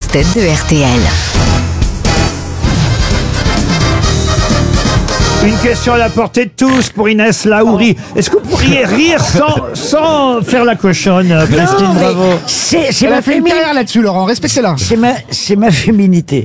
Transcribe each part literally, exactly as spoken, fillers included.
têtes de R T L. Une question à la portée de tous pour Inès Laouri. Est-ce que vous pourriez rire sans, sans faire la cochonne, Christine Non, mais Bravo? C'est c'est Elle ma a fait une féminité. carrière là-dessus, Laurent. Respectez-la. C'est ma, c'est ma féminité.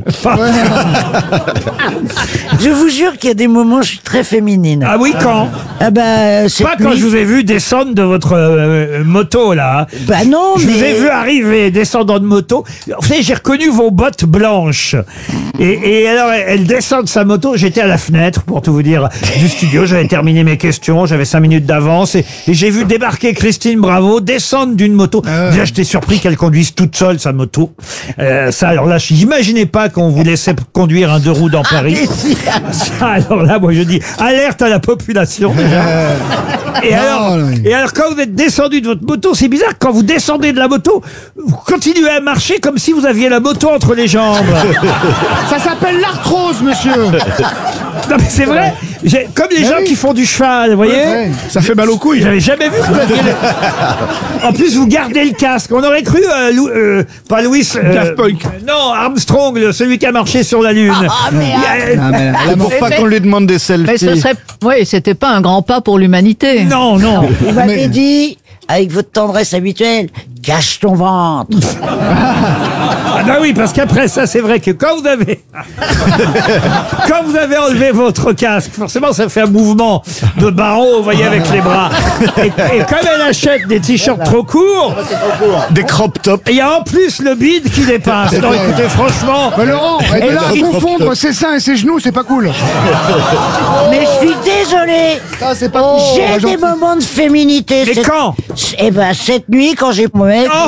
Je vous jure qu'il y a des moments où je suis très féminine. Ah oui, quand? Ah bah, cette Pas quand nuit- je vous ai vu descendre de votre euh, moto, là. Bah non, Je mais... vous ai vu arriver, descendant de moto. Vous savez, j'ai reconnu vos bottes blanches. Et, et alors, elle descend de sa moto. J'étais à la fenêtre, pour tout vous dire, du studio. J'avais terminé mes questions. J'avais cinq minutes d'avance. Et, et j'ai vu débarquer Christine Bravo, descendre d'une moto. Déjà, j'étais surpris qu'elle conduise toute seule sa moto. Euh, ça, alors là, je n'imaginais pas qu'on vous laissait conduire un deux roues dans Paris. Ça, alors là, moi, je dis, alerte à la population. Et alors, non, oui. et alors, quand vous êtes descendu de votre moto, c'est bizarre, quand vous descendez de la moto, vous continuez à marcher comme si vous aviez la moto entre les jambes. Ça s'appelle l'arthrose, monsieur. Non, mais c'est vrai, j'ai- comme les Mais gens oui. qui font du cheval, vous voyez. Ouais, ça fait mal aux couilles. J'avais jamais vu que vous aviez le- En plus, vous gardez le casque. On aurait cru, euh, Lou- euh, pas Louis... euh, Daft Punk. non, Armstrong, le- celui qui a marché sur la Lune. Ah, mais... Il y a- Ah, mais C'est pour pas qu'on lui demande des selfies. Mais ce serait, oui, c'était pas un grand pas pour l'humanité. Non, non. Vous m'avez Mais- dit, avec votre tendresse habituelle, cache ton ventre. Ah bah oui, parce qu'après ça, c'est vrai que quand vous avez quand vous avez enlevé votre casque, forcément, ça fait un mouvement de barreau, vous voyez, avec les bras. Et, et comme elle achète des t-shirts trop courts, Des crop tops. il y a en plus le bide qui dépasse. Non, vrai. écoutez, franchement, Bah, Laurent, et là, il- confondre ses seins et ses genoux, c'est pas cool. Mais je suis désolée. Ça, c'est pas cool. J'ai Pas des gentil. moments de féminité. mais cette- quand? Eh ben, cette nuit, quand j'ai mon mec... Oh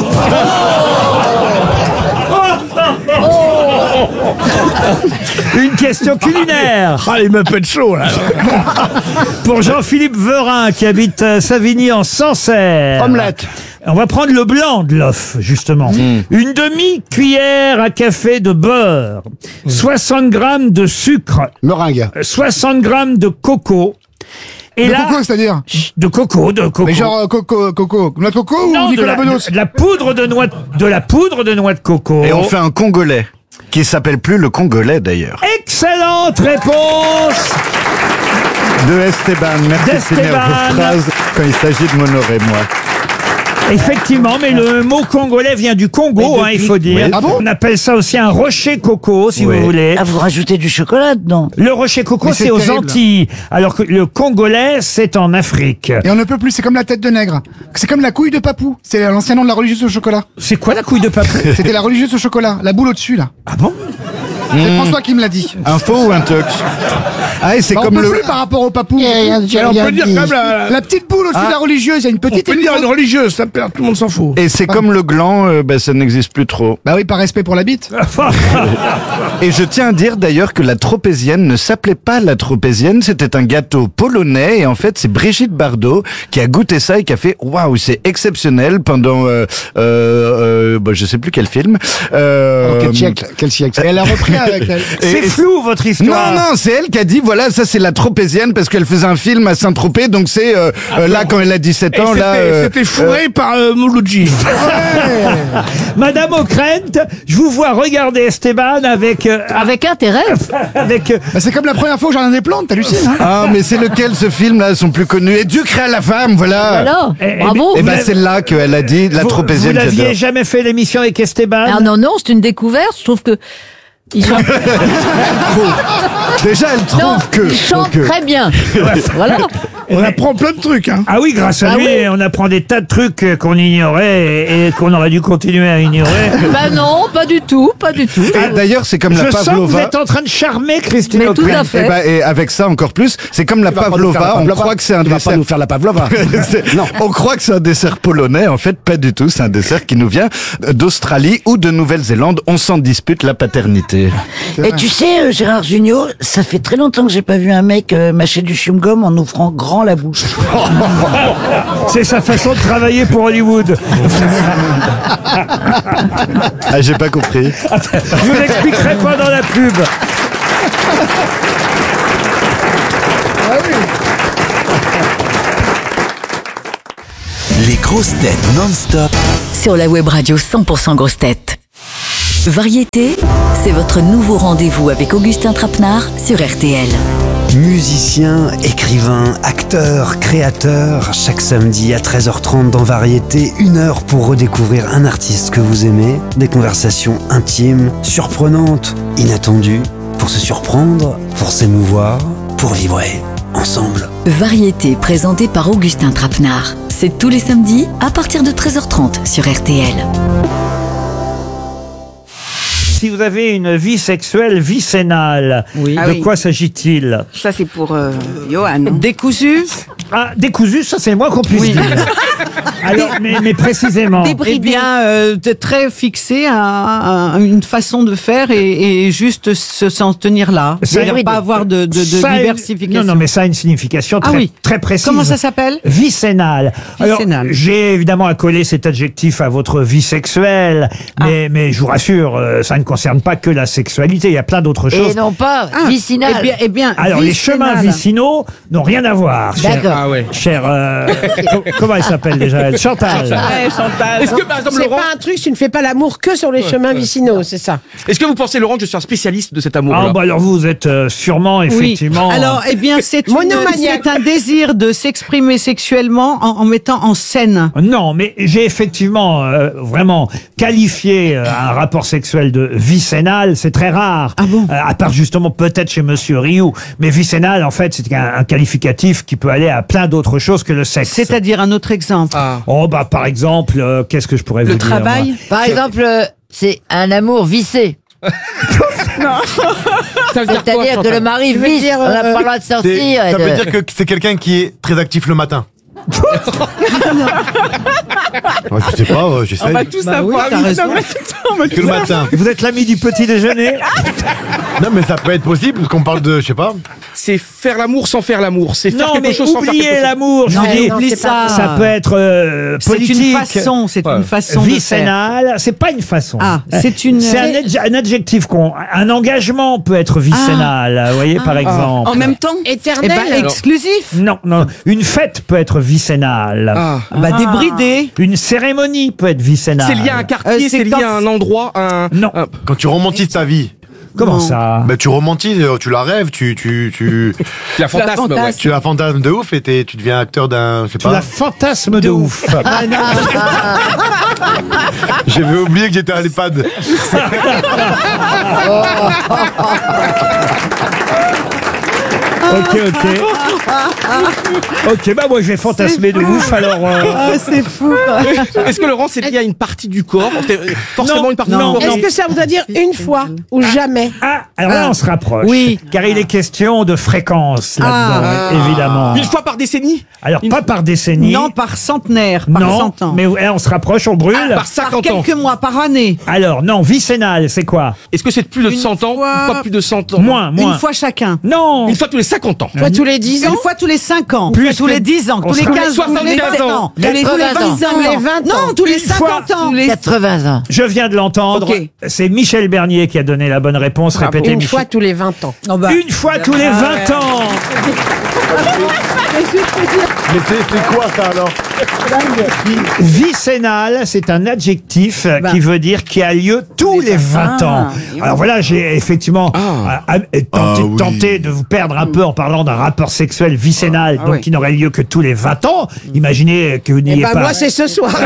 Une question culinaire. Ah, il me fait chaud, là. Pour Jean-Philippe Verin qui habite euh, Savigny en Sancerre. Omelette. On va prendre le blanc de l'œuf, justement. Une demi-cuillère à café de beurre, soixante grammes de sucre, Meringue. soixante grammes de coco. Et De là, coco, c'est-à-dire de coco, de coco. Mais genre euh, coco, coco. Noix de coco Non, ou de Nicolas la, Bedos de, de la poudre de noix, de la poudre de noix de coco. Et on fait un congolais. Qui s'appelle plus le congolais d'ailleurs. Excellente réponse. De Esteban. Merci de finir D'Esteban. vos phrases quand il s'agit de m'honorer, moi. Effectivement, mais le mot congolais vient du Congo, hein, il faut dire. Oui. Ah bon On appelle ça aussi un rocher coco, si Oui. vous voulez. Ah, vous rajoutez du chocolat dedans. Le rocher coco, Mais c'est c'est aux terrible. Antilles, alors que le congolais, c'est en Afrique. Et on ne peut plus, c'est comme la tête de nègre. C'est comme la couille de papou. C'est l'ancien nom de la religieuse au chocolat. C'est quoi la couille de papou? C'était la religieuse au chocolat. La boule au-dessus, là. Ah bon? C'est François qui me l'a dit. Info ou un tox? Ah, et c'est Bah, on comme peut le. plus par rapport au papou. rien dit, Alors, on rien peut dire dit. quand même la, la petite boule au-dessus de la religieuse. Il y a une petite. On peut dire une religieuse, ça perd, tout le monde s'en fout. Et c'est comme le gland, euh, bah, ça n'existe plus trop. Bah oui, par respect pour la bite. Et je tiens à dire d'ailleurs que la tropézienne ne s'appelait pas la tropézienne, c'était un gâteau polonais et en fait c'est Brigitte Bardot qui a goûté ça et qui a fait waouh, c'est exceptionnel pendant euh, euh, euh, bah, je sais plus quel film. Euh, Quel siècle, quel siècle. Et elle a repris avec elle. C'est et- flou, votre Non, histoire. non, c'est elle qui a dit, voilà, ça c'est la tropézienne parce qu'elle faisait un film à Saint-Tropez, donc c'est euh, euh, là quand elle a dix-sept Et ans, là... c'était euh, c'était fourré par euh, Mouloudji. Madame O'Krent, je vous vois regarder Esteban avec... euh, Avec intérêt. avec euh, Bah, c'est comme la première fois au Jardin des Plantes, t'hallucines, hein. Ah, mais c'est lequel ce film là, sont plus connus. Et Dieu créa la femme, voilà. Voilà. Eh, Bravo. Et Vous ben l'avez- c'est là qu'elle a dit la vous, tropézienne, vous l'aviez j'adore. jamais fait l'émission avec Esteban? Ah non, non, c'est une découverte. Je trouve que ils sont, Déjà, elle trouve non, que. ils chantent que- très bien. Voilà. On apprend plein de trucs, hein. Ah oui, grâce à Ah lui, oui. on apprend des tas de trucs euh, qu'on ignorait et, et qu'on aurait dû continuer à ignorer. Bah non, pas du tout, pas du tout. Et d'ailleurs, c'est comme la Je sens que vous pavlova. êtes en train de charmer Christine Mais tout O'Krent. à fait. Et, ben, et avec ça encore plus, c'est comme la pavlova. On croit que c'est un dessert. faire la pavlova. C'est- On croit que c'est un dessert polonais, en fait pas du tout, c'est un dessert qui nous vient d'Australie ou de Nouvelle-Zélande, on s'en dispute la paternité. Et tu sais, euh, Gérard Jugnot, ça fait très longtemps que j'ai pas vu un mec euh, mâcher du chewing-gum en ouvrant grand la bouche. C'est sa façon de travailler pour Hollywood. Ah, j'ai pas compris. Je vous expliquerai pendant la pub. Les grosses têtes non-stop Sur la web radio cent pour cent grosses têtes. Variété, c'est votre nouveau rendez-vous avec Augustin Trapenard sur R T L. Musicien, écrivain, acteur, créateur, chaque samedi à treize heures trente dans Variété, une heure pour redécouvrir un artiste que vous aimez, des conversations intimes, surprenantes, inattendues, pour se surprendre, pour s'émouvoir, pour vibrer, ensemble. Variété présentée par Augustin Trapenard. C'est tous les samedis à partir de treize heures trente sur R T L. Si vous avez une vie sexuelle vicénale, Oui. de Ah oui. quoi s'agit-il? Ça, c'est pour euh, Johan. Décousu. Ah, décousu, ça c'est le moins qu'on puisse Oui. dire. Alors, mais, mais précisément. Eh bien, euh, t'es très fixé à, à- à une façon de faire et, et juste se s'en tenir là. Ça- C'est-à-dire pas avoir de, de, de Ça a une- diversification. Non, non, mais ça a une signification Ah très, oui. très précise. Comment ça s'appelle? Vicénale. Alors, Vicénale. j'ai évidemment accolé cet adjectif à votre vie sexuelle, mais, mais je vous rassure, euh, ça ne concerne pas que la sexualité, il y a plein d'autres choses. Et non pas Ah, vicinal. Eh bien, eh bien, Alors, les chemins vicénale. vicinaux n'ont rien à voir. Cher, D'accord. Ah ouais. cher, euh, co- comment elle s'appelle déjà elle Chantal. Ouais, Chantal. Est-ce que, par exemple, C'est Laurent, pas un truc, tu ne fais pas l'amour que sur les chemins vicinaux, c'est ça. est-ce que vous pensez, Laurent, que je suis un spécialiste de cet amour-là? Ah, bah alors vous, vous êtes euh, sûrement, effectivement. Oui. Alors, eh bien, c'est une- Monomaniaque. c'est un désir de s'exprimer sexuellement en, en mettant en scène. Non, mais j'ai effectivement euh, vraiment qualifié euh, un rapport sexuel de vicénal. C'est très rare. Ah bon Euh, à part justement peut-être chez Monsieur Rioux. Mais vicénal, en fait, c'est un, un qualificatif qui peut aller à plein d'autres choses que le sexe. C'est-à-dire un autre exemple. Ah. Oh bah par exemple, euh, qu'est-ce que je pourrais Le vous dire travail. moi Par exemple, euh, c'est un amour vissé. Ça veut dire quoi, C'est-à-dire que Chantal le mari Tu veux visse, dire, on n'a euh, pas le droit de sortir. C'est- et Ça de- veut dire que c'est quelqu'un qui est très actif le matin. Ouais, je sais pas, euh, j'essaye. tout savoir. T'as raison. Que le matin. Vous êtes l'ami du petit déjeuner. Non, mais ça peut être possible, parce qu'on parle de, je sais pas. C'est faire l'amour sans faire l'amour. C'est faire Non, quelque mais chose sans faire quelque oubliez chose. l'amour. Je Non, vous dis, oublie c'est pas- ça. ça peut être euh, C'est politique. une façon, c'est Ouais. une façon de faire. Vicénal, c'est pas une façon. Ah, c'est une- C'est un, adj- un adjectif qu'on, un engagement peut être vicénal. Vous voyez, par exemple. En même temps. Eh Éternel. ben, exclusif. Non, non. Une fête peut être vicénale. Ah. Bah, débridé. Une cérémonie peut être vicénale. C'est lié à un quartier, Euh, c'est c'est lié quand- à un endroit, un. Non. un- Quand tu romantises ta vie, Comment Non. ça bah, tu romantises, euh, tu la rêves, tu, tu, tu, La fantasme, ouais. fantasme. tu la fantasmes de ouf et t'es- tu deviens acteur d'un, je sais Tu la pas. fantasme de ouf. J'avais oublié que j'étais à l'EHPAD. Ok, ok. Ok, bah moi je vais fantasmer de ouf alors. euh, Ah, c'est fou. Est-ce que Laurent, c'est lié à une partie du corps? C'est, euh, Forcément Non, une partie non, du corps. Est-ce que ça voudrait dire une fois ou jamais? Ah, alors là on se rapproche. Oui. Car il est question de fréquence là-dedans, Ah. évidemment. Une fois par décennie? Alors pas par décennie. Non, par centenaire, par non, cent ans. mais eh, on se rapproche, on brûle. Par Par cinquante ans. quelques mois, par année. Alors non, vicénal, c'est quoi? Est-ce que c'est de plus de Une cent ans? fois- Une fois plus de cent ans? Moins, moins. Une fois chacun. Non. Une fois tous les cinquante ans. Une fois tous les dix ans? Une fois tous les cinq ans. Plus tous que- les dix ans. on Tous les sera- quinze ans. Tous les soixante-quinze vingt ans. ans. Tous les tous les quatre-vingts ans. vingt ans. Tous les vingt Non, tous les Une fois cinquante ans. tous les- quatre-vingts ans. Je viens de l'entendre. Ok. C'est Michel Bernier qui a donné la bonne réponse. Répétez, Une Michel. fois tous les vingt ans. Oh bah. Une fois tous les vingt ans. Mais c'est, c'est quoi ça alors? Vicénal, c'est un adjectif euh, Bah. qui veut dire qui a lieu tous les vingt ans. Alors voilà, j'ai effectivement Ah. euh, euh, tenté, Ah oui. tenté de vous perdre un peu en parlant d'un rapport sexuel vicénal, donc oui. qui n'aurait lieu que tous les vingt ans. Imaginez que vous Eh n'ayez ben pas... moi c'est ce soir.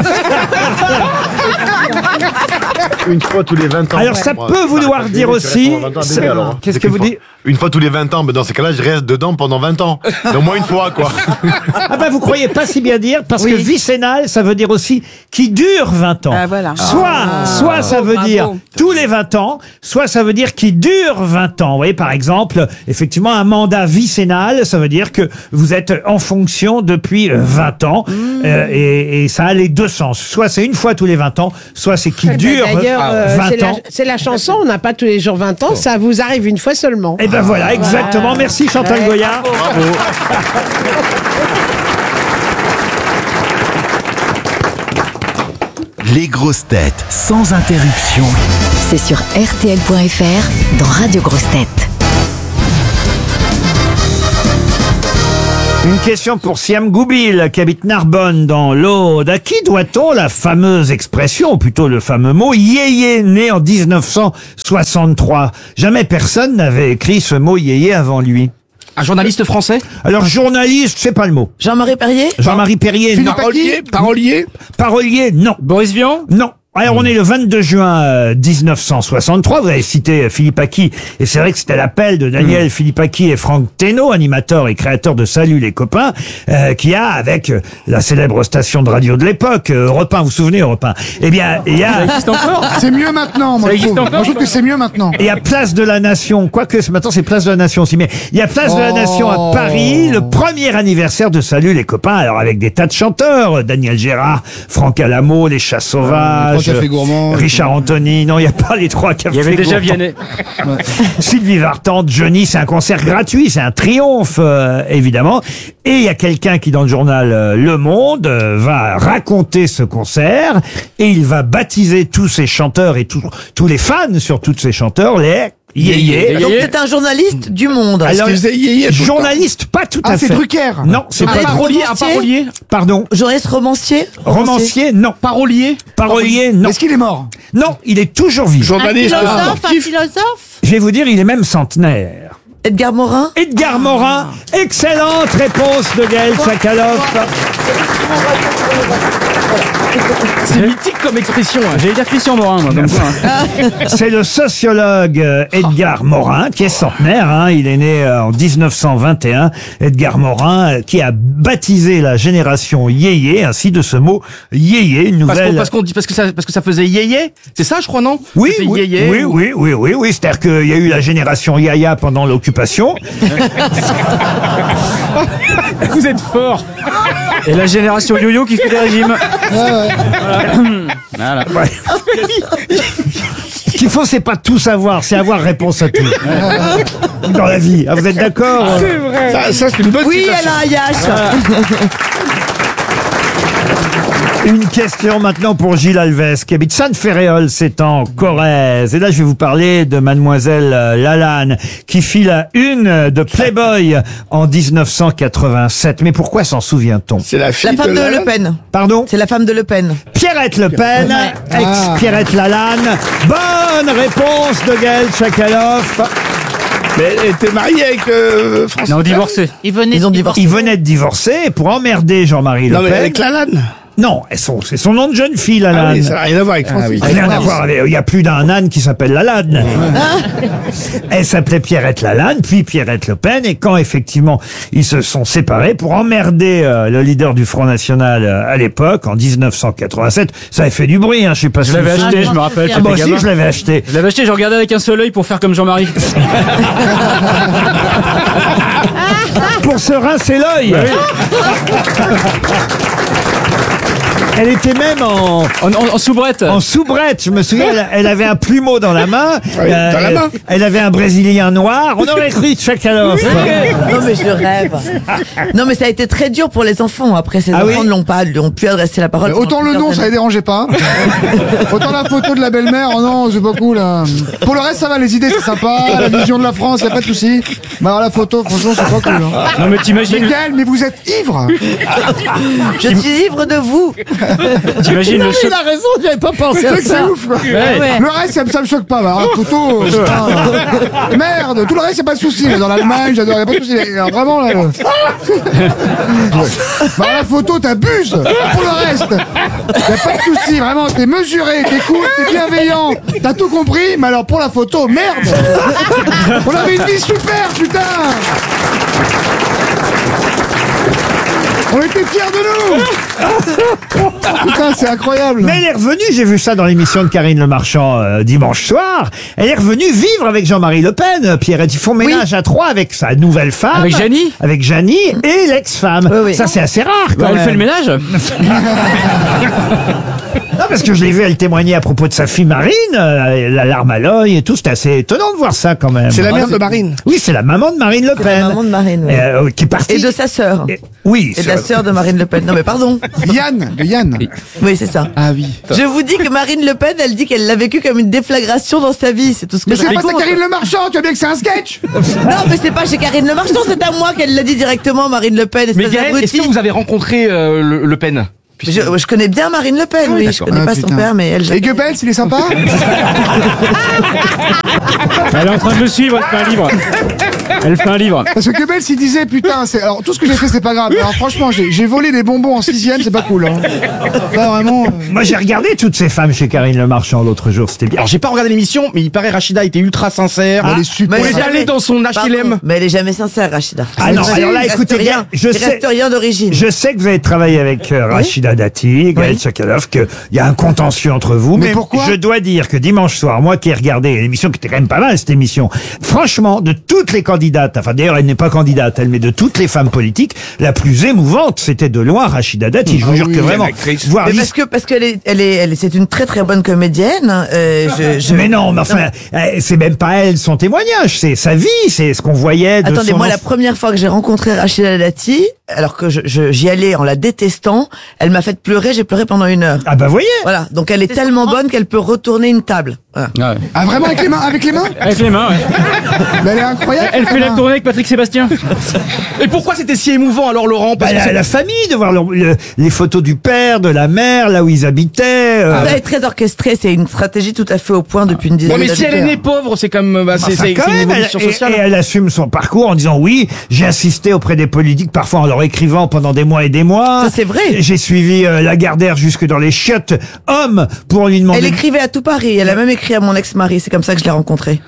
Une fois tous les vingt ans. Alors, ça Moi, peut vouloir je dire vais aussi- rester pendant vingt ans, c'est- bébé, alors. Qu'est-ce C'est que qu'une vous fois- dites Une fois tous les vingt ans, mais dans ces cas-là, je reste dedans pendant vingt ans. Au moins une fois, quoi. Ah ben vous croyez pas si bien dire, parce que vicénal, ça veut dire aussi qui dure vingt ans. Ah, voilà. Soit, soit ça veut bravo. dire tous les vingt ans, soit ça veut dire qui dure vingt ans. Vous voyez, par exemple, effectivement, un mandat vicénal, ça veut dire que vous êtes en fonction depuis euh, vingt ans, euh, et, et ça a les deux sens. Soit c'est une fois tous les vingt ans, soit c'est qui Eh ben, dure D'ailleurs, euh, c'est vingt la, ans. c'est la chanson, on n'a pas tous les jours vingt ans, ça vous arrive une fois seulement. Et ben voilà, exactement. Merci Chantal Ouais, Goya. Bravo. Les grosses têtes sans interruption. C'est sur R T L point F R, dans Radio Grosses Têtes. Une question pour Siam Goubil, qui habite Narbonne, dans l'Aude. À qui doit-on la fameuse expression, ou plutôt le fameux mot « yéyé », né en dix-neuf cent soixante-trois? Jamais personne n'avait écrit ce mot « yéyé » avant lui. Un journaliste français? Alors, journaliste, c'est pas le mot. Jean-Marie Perrier? Jean-Marie Perrier, non. Parolier? Parolier? Parolier, non. Boris Vian? Non. Alors, on est le vingt-deux juin euh, dix-neuf cent soixante-trois. Vous avez cité euh, Philippe Aki. Et c'est vrai que c'était l'appel de Daniel mmh. Philippe Aki et Franck Thénault, animateur et créateur de Salut les copains, euh, qui a, avec euh, la célèbre station de radio de l'époque, euh, Europe un, vous vous souvenez, Europe un? Eh bien, il y a... Ça existe encore? C'est mieux maintenant, moi, Ça je trouve. existe encore, Moi, je trouve que c'est mieux maintenant. Il y a Place de la Nation, quoique maintenant c'est Place de la Nation aussi, mais il y a Place de la Oh. Nation à Paris, le premier anniversaire de Salut les copains, alors avec des tas de chanteurs, Daniel Gérard, Franck Alamo, Les Chats Sauvages, Trois Cafés Gourmands, Richard Anthony, non, il n'y a pas les trois cafés. Il y avait déjà Gourmands. Vianney. Sylvie Vartan, Johnny, c'est un concert gratuit, c'est un triomphe, euh, évidemment. Et il y a quelqu'un qui, dans le journal euh, Le Monde, euh, va raconter ce concert et il va baptiser tous ces chanteurs et tous tous les fans, sur tous ces chanteurs, les yéyé. Donc c'est un journaliste du Monde. Alors, qu'il faisait yéyé tout le journaliste, pas tout Ah, à c'est fait. Drucker. Non, c'est Un pas parolier? Un romancier? parolier? Pardon. Journaliste romancier? Romancier, non. Parolier? Parolier, non. Est-ce qu'il est mort? Non, il est toujours vivant. Journaliste? Philosophe, un philosophe? Je vais vous dire, il est même centenaire. Edgar Morin? Edgar Morin, excellente réponse de Gaël Sakaloff. C'est mythique comme expression. hein. J'allais dire Christian Morin, moi, comme quoi. hein. C'est le sociologue euh, Edgar Morin, qui est centenaire, hein, il est né euh, en dix-neuf cent vingt et un, Edgar Morin, euh, qui a baptisé la génération yéyé, ainsi de ce mot yéyé, une Parce qu'on, nouvelle... parce qu'on dit, parce que ça, parce que ça faisait yéyé. C'est ça, je crois, non? Oui, Ça fait oui, yéyé, oui, ou- oui, oui, oui, oui, c'est-à-dire qu'il y a eu la génération yaya pendant l'occupation. Vous êtes fort. Et la génération yo-yo qui fait des régimes. Voilà. Ouais. Ce qu'il faut, c'est pas tout savoir, c'est avoir réponse à tout. Dans la vie. Ah, vous êtes d'accord? Ça, ça, c'est une bonne Oui, citation. elle a un Yash. Une question maintenant pour Gilles Alves, qui habite Sainte-Féréole, c'est en Corrèze. Et là, je vais vous parler de Mademoiselle euh, Lalanne, qui fit la une de Playboy en dix-neuf cent quatre-vingt-sept. Mais pourquoi s'en souvient-on? C'est la La fille femme de, de la- Le Pen. Pardon? C'est la femme de Le Pen. Pierrette Le Pen, ex-Pierrette Lalanne. Bonne réponse de Gaël Sakaloff. Mais elle était mariée avec euh, François. Non, divorcé. Ils venaient Ils ont divorcé. Il venait de divorcer pour emmerder Jean-Marie Le Non, mais Pen. avec Lalanne. Non, elles sont- c'est son nom de jeune fille, Ah Lalanne. oui, ça n'a rien à voir avec François. Rien à voir avec- il y a plus d'un âne qui s'appelle Lalanne. Elle s'appelait Pierrette Lalanne, puis Pierrette Le Pen, et quand effectivement ils se sont séparés pour emmerder euh, le leader du Front National euh, à l'époque, en dix-neuf cent quatre-vingt-sept, ça avait fait du bruit, hein, je sais pas si Je l'avais vous vous acheté, souvenez. je me rappelle. Ah, moi j'étais aussi, gamin. je l'avais acheté. Je l'avais acheté, je regardais avec un seul œil pour faire comme Jean-Marie. Pour se rincer l'œil. Elle était même en, En, en, en soubrette. en soubrette, je me souviens, elle, elle avait un plumeau dans la main. Oui, dans la elle, main. elle avait un Brésilien noir. On aurait cru Tchakaloff. Non mais je rêve. Non mais ça a été très dur pour les enfants. Après ces Ah enfants oui ne l'ont pas, ne l'ont plus adressé la parole. Mais pendant autant le plusieurs nom, ça années. les dérangeait pas. Autant la photo de la belle-mère, oh non, c'est pas cool. hein. Pour le reste, ça va, les idées, c'est sympa. La vision de la France, y a pas de souci. Mais alors la photo, franchement, c'est pas cool. hein. Non mais Mais t'imagines, Gaël, mais vous êtes ivre. Je suis ivre de vous. t'imagines le choc. Il a raison, j'avais pas pensé C'est à vrai que c'est ça. ouf, quoi. Ouais. Le reste, ça, ça me choque pas. Bah, alors, la photo, putain. Merde, tout le reste, y a pas de souci. Dans l'Allemagne, j'adore, y a pas de souci. Alors, vraiment, là. le- Bah, la photo, t'abuses. Pour le reste, y a pas de souci. Vraiment, t'es mesuré, t'es cool, t'es bienveillant. T'as tout compris, mais alors pour la photo, merde. On avait une vie super, putain. On était fiers de nous. Putain, c'est incroyable. Mais elle est revenue, j'ai vu ça dans l'émission de Karine Le Marchand euh, dimanche soir. Elle est revenue vivre avec Jean-Marie Le Pen. euh, Pierrette, ils font ménage à trois avec sa nouvelle femme. Avec Jeannie Avec Jeannie et l'ex-femme. Oui, oui. Ça, c'est assez rare quand Bah, elle même. fait le ménage. Non, parce que je l'ai vu, elle témoignait à propos de sa fille Marine, euh, la larme à l'œil et tout. C'était assez étonnant de voir ça quand même. C'est la mère de Marine. Oui, c'est la maman de Marine Le C'est Pen. la maman de Marine, oui. Euh, qui est partie. Et de sa sœur. Et- oui, Et de la sœur de Marine Le Pen. Non mais pardon. Yann, de Yann. Oui, c'est ça. Ah oui. Je vous dis que Marine Le Pen, elle dit qu'elle l'a vécu comme une déflagration dans sa vie. C'est tout ce que Mais je c'est pas raconte. ça Karine Le Marchand, tu vois bien que c'est un sketch. Non, mais c'est pas chez Karine Le Marchand, c'est à moi qu'elle l'a dit directement, Marine Le Pen. Mais Gaël, est-ce que vous avez rencontré euh, le, le Pen? Je, je connais bien Marine Le Pen, oui. Je connais Ah, pas putain. son père, mais elle. Et Goebbels, il est sympa. Elle est en train de le suivre, elle fait un livre. Elle fait un livre. Parce que Goebbels, il disait, putain, c'est, alors tout ce que j'ai fait, c'est pas grave. Alors franchement, j'ai, j'ai volé des bonbons en sixième, c'est pas cool. Hein. Pas vraiment. euh. Moi, j'ai regardé toutes ces femmes chez Karine Le Marchand l'autre jour, c'était bien. Alors j'ai pas regardé l'émission, mais il paraît Rachida était ultra sincère. Elle est super. On est allé dans son H L M. Pardon, mais elle est jamais sincère, Rachida. Ah non, Il alors là, reste écoutez rien. bien, je il sais- reste rien d'origine. Je sais que vous avez travaillé avec euh, Rachida Dati, Gaël Tchakaloff, qu'il y a un contentieux entre vous. Mais Mais, pourquoi je dois dire que dimanche soir, moi qui ai regardé l'émission, qui était quand même pas mal cette émission, franchement, de toutes les candidates, enfin d'ailleurs elle n'est pas candidate, elle, mais de toutes les femmes politiques, la plus émouvante, c'était de loin Rachida Dati. Je vous Ah jure oui, que vraiment, l'actrice. voir Mais l'his- parce que parce qu'elle est elle est elle est- c'est une très très bonne comédienne. Euh, je, je... Mais non, mais enfin, euh, c'est même pas elle son témoignage, c'est sa vie, c'est ce qu'on voyait de Attendez, son moi, enf- la première fois que j'ai rencontré Rachida Dati, alors que je, je- j'y allais en la détestant, elle m'a fait pleurer, j'ai pleuré pendant une heure. Ah bah voyez. Voilà, donc elle est tellement bonne qu'elle peut retourner une table. Voilà. Ouais. Ah vraiment avec les mains, avec les mains. Avec les mains, ouais. Mais elle est incroyable. Elle fait la tournée avec Patrick Sébastien. Et pourquoi c'était si émouvant alors Laurent? Parce Bah, que la, c'est- la famille, de voir le- le- les photos du père, de la mère, là où ils habitaient. euh, Ça est très orchestré, c'est une stratégie tout à fait au point depuis une Ouais, dizaine mais d'années. si elle est née pauvre, c'est comme bah, c'est Enfin, c'est- quand c'est une même, évolution elle- et- sociale. Et, elle assume son parcours en disant oui, j'ai assisté auprès des politiques, parfois en leur écrivant pendant des mois et des mois. Ça, c'est vrai. J'ai suivi euh, Lagardère jusque dans les chiottes hommes pour lui demander. Elle écrivait à tout Paris, elle a même écrit à mon ex-mari, c'est comme ça que je l'ai rencontrée.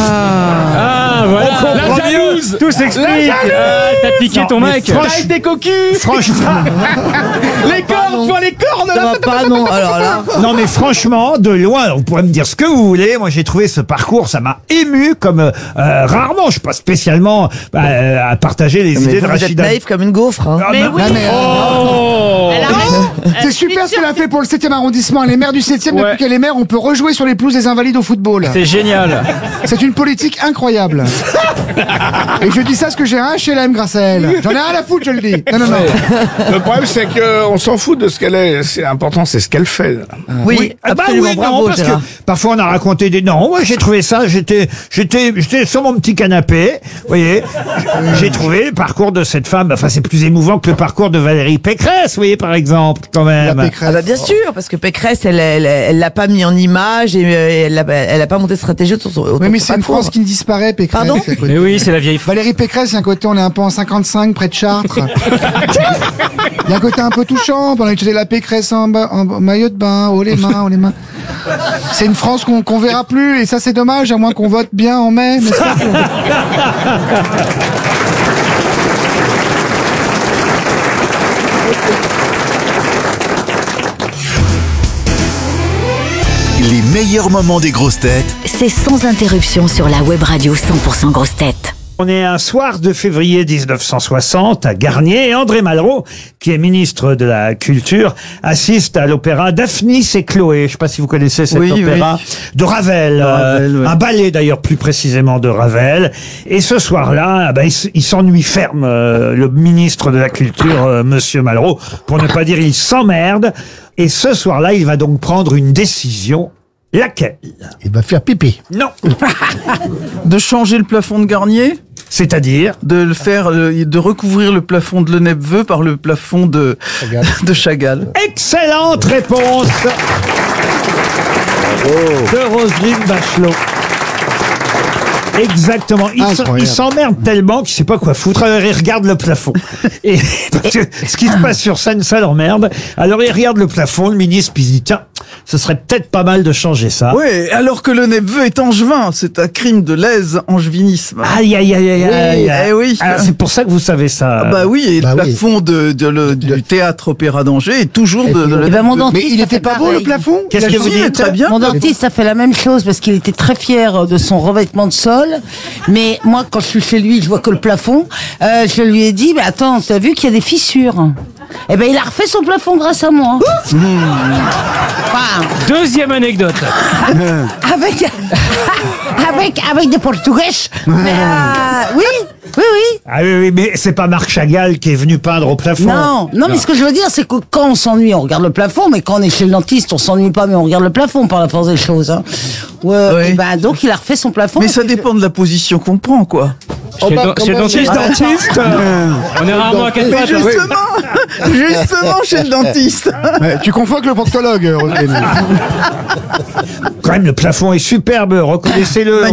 Ah, voilà. comprend La mieux. jalouse. Tout s'explique. La jalouse. Ah, T'as piqué Non, ton mais mec. franchement- T'as été cocu. Franchement, Les cornes, toi les cornes Ça là. va pas, non, alors là. non mais franchement, de loin, alors, vous pourrez me dire ce que vous voulez. Moi, j'ai trouvé ce parcours, ça m'a ému comme euh, euh, rarement. Je suis pas spécialement bah, euh, à partager les Mais idées vous, de vous êtes Rachida. naïf comme une gaufre. Hein. Ah, Mais bah, oui. Non, mais, euh, Oh. Elle arrête. C'est super ce qu'elle a fait pour le septième arrondissement. Elle est maire du septième. Ouais. Depuis qu'elle est maire, on peut rejouer sur les pelouses des Invalides au football. C'est génial. C'est une politique incroyable. Et je dis ça parce que j'ai un H L M grâce à elle. J'en ai rien à foutre, je le dis. Non, non, non. Le problème, c'est qu'on s'en fout de ce qu'elle est. C'est important, c'est ce qu'elle fait. Oui, Ah bah absolument, oui, bravo non, parce Gérard. que parfois on a raconté des... Non, moi j'ai trouvé ça, j'étais j'étais j'étais sur mon petit canapé, vous voyez, j'ai trouvé le parcours de cette femme, enfin c'est plus émouvant que le parcours de Valérie Pécresse, vous voyez, par exemple, quand même. Ah bah bien sûr, parce que Pécresse, elle, elle, elle l'a pas mis en image et euh, elle, a, elle a pas monté de stratégie autour autour Oui, mais de son c'est une parcours. France qui ne disparaît, Pécresse. Pardon c'est à côté. Mais oui, c'est la vieille. Valérie Pécresse, il y a un côté, on est un peu en cinquante-cinq, près de Chartres. Il y a un côté un peu touchant. On a utilisé la Pécresse en, ba- en maillot de bain, oh les mains, oh les mains. C'est une France qu'on qu'on verra plus, et ça c'est dommage, à moins qu'on vote bien en mai. n'est-ce pas ? Les meilleurs moments des grosses têtes C'est sans interruption sur la web radio cent pour cent grosses têtes. On est un soir de février mille neuf cent soixante à Garnier et André Malraux, qui est ministre de la Culture, assiste à l'opéra Daphnis et Chloé. Je ne sais pas si vous connaissez cet Oui, opéra de Ravel, Ravel, euh, ouais. un ballet d'ailleurs plus précisément de Ravel. Et ce soir-là, ah ben, il, s- il s'ennuie ferme, euh, le ministre de la Culture, euh, Monsieur Malraux, pour ne pas dire il s'emmerde. Et ce soir-là, il va donc prendre une décision. Laquelle? Il va faire pipi. Non. De changer le plafond de Garnier. C'est-à-dire? De le faire, euh, de recouvrir le plafond de Lenepveu par le plafond de Chagall. de Chagall. Excellente réponse de Roselyne Bachelot. Exactement. Il, Incroyable. s'en- il s'emmerde tellement qu'il sait pas quoi foutre. Alors il regarde le plafond. Et parce que ce qui se passe sur scène, ça l'emmerde. Alors il regarde le plafond, le ministre, puis il se dit tiens, ce serait peut-être pas mal de changer ça. Oui, alors que le Lenepveu est angevin, c'est un crime de lèse-angevinisme. Aïe aïe aïe aïe Oui, aïe. eh oui. Alors, c'est pour ça que vous savez ça. Ah bah oui, et Bah le oui. plafond de, de le- du théâtre Opéra d'Angers est toujours de, de puis- le- Eh ben, mon de- dentiste, Mais il était pas beau le plafond? Qu'est-ce que vous Si, dites? très bien. Mon dentiste a fait la même chose parce qu'il était très fier de son revêtement de sol. Mais moi, quand je suis chez lui, je vois que le plafond. Euh, je lui ai dit, mais attends, t'as vu qu'il y a des fissures? Eh ben, il a refait son plafond grâce à moi. Enfin, Deuxième anecdote. avec, avec, avec des Portugais. Mais, euh, oui, oui, oui. Ah oui, oui, mais c'est pas Marc Chagall qui est venu peindre au plafond. Non, non, mais ce que je veux dire, c'est que quand on s'ennuie, on regarde le plafond, mais quand on est chez le dentiste, on s'ennuie pas, mais on regarde le plafond par la force des choses. Hein. Ouais, Oui. et ben, donc, il a refait son plafond. Mais ça dépend de la position qu'on prend, quoi. Chez le don- chez le dentiste. Dentiste. On est rarement à quatre Mais pattes. hein. justement, justement chez le dentiste. Ouais, tu confonds avec le proctologue, Roselyne. Quand même, le plafond est superbe, reconnaissez-le.